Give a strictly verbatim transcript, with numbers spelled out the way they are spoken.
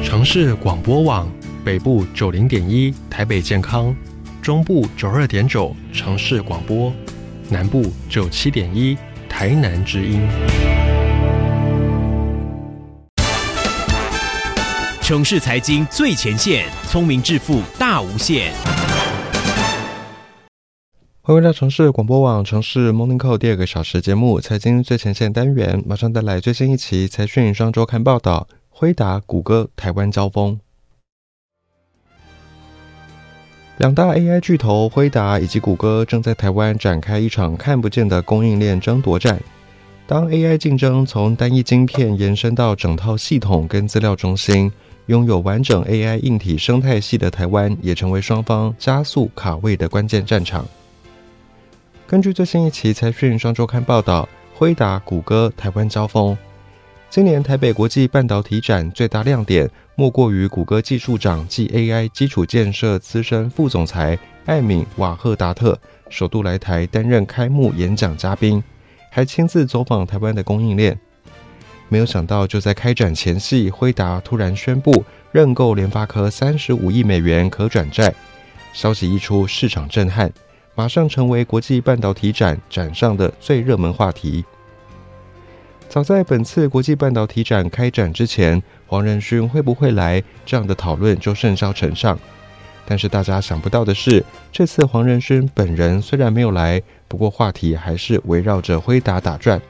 城市广播网北部九零点一台北健康，中部九二点九城市广播，南部九七点一台南之音。 城市财经最前线，聪明致富大无限。 欢迎回到城市广播网城市 Morning Call 第二个小时节目财经最前线单元，马上带来最新一期财讯双周刊报道，辉达谷歌台湾交锋。两大 A I 巨头辉达以及谷歌正在台湾展开一场看不见的供应链争夺战。当 A I 竞争从单一晶片延伸到整套系统跟资料中心，拥有完整 A I 硬体生态系的台湾也成为双方加速卡位的关键战场。根据最新一期财讯双周刊报道，辉达谷歌台湾交锋。今年台北国际半导体展最大亮点莫过于谷歌技术长暨 A I 基础建设资深副总裁艾敏瓦赫达特首度来台担任开幕演讲嘉宾，还亲自走访台湾的供应链。没有想到就在开展前夕，辉达突然宣布认购联发科三十五亿美元可转债，消息一出市场震撼，马上成为国际半导体展展上的最热门话题。早在本次国际半导体展开展之前，黄仁勋会不会来这样的讨论就甚嚣尘上。但是大家想不到的是，这次黄仁勋本人虽然没有来，不过话题还是围绕着辉达打转。